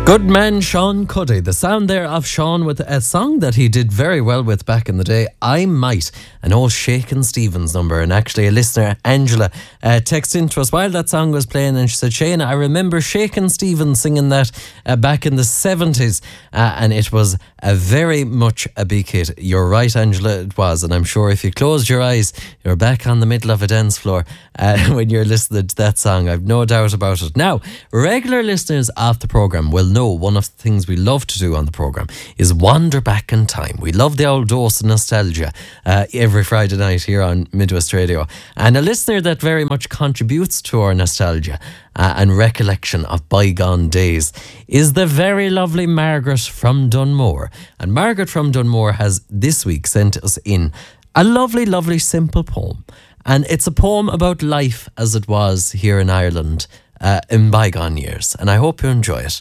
Good man Sean Cuddy. The sound there of Sean with a song that he did very well with back in the day, I Might, an old Shakin' Stevens number. And actually a listener, Angela, texted into us while that song was playing, and she said, Shane, I remember Shakin' Stevens singing that back in the 70s, and it was a very much a big hit. You're right, Angela, it was, and I'm sure if you closed your eyes, you're back on the middle of a dance floor when you're listening to that song. I've no doubt about it. Now, regular listeners of the programme will know one of the things we love to do on the programme is wander back in time. We love the old dose of nostalgia every Friday night here on Midwest Radio. And a listener that very much contributes to our nostalgia and recollection of bygone days is the very lovely Margaret from Dunmore. And Margaret from Dunmore has this week sent us in a lovely, lovely simple poem. And it's a poem about life as it was here in Ireland in bygone years, and I hope you enjoy it.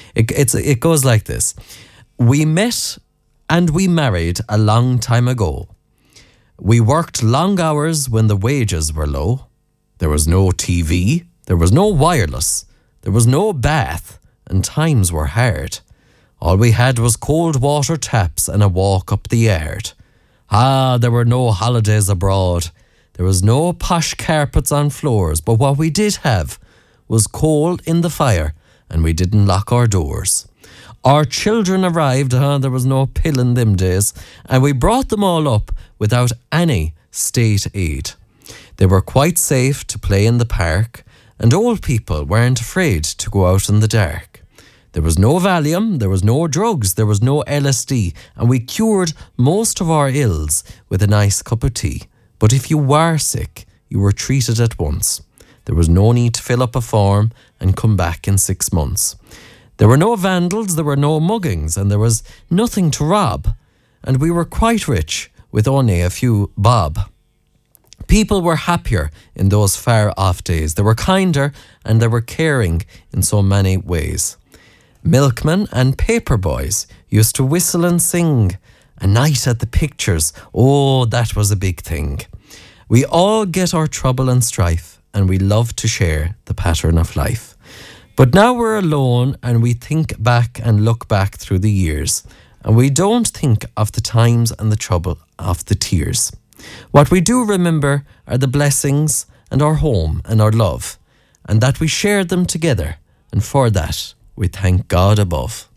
It goes like this. We met and we married a long time ago. We worked long hours when the wages were low. There was no TV, there was no wireless, there was no bath, and times were hard. All we had was cold water taps and a walk up the yard. There were no holidays abroad. There was no posh carpets on floors, but what we did have was coal in the fire, and we didn't lock our doors. Our children arrived, there was no pill in them days, and we brought them all up without any state aid. They were quite safe to play in the park, and old people weren't afraid to go out in the dark. There was no Valium, there was no drugs, there was no LSD, and we cured most of our ills with a nice cup of tea. But if you were sick, you were treated at once. There was no need to fill up a form and come back in 6 months. There were no vandals, there were no muggings, and there was nothing to rob. And we were quite rich, with only a few bob. People were happier in those far-off days. They were kinder and they were caring in so many ways. Milkmen and paper boys used to whistle and sing. A night at the pictures, oh, that was a big thing. We all get our trouble and strife, and we love to share the pattern of life. But now we're alone, and we think back and look back through the years, and we don't think of the times and the trouble of the tears. What we do remember are the blessings and our home and our love, and that we shared them together, and for that we thank God above.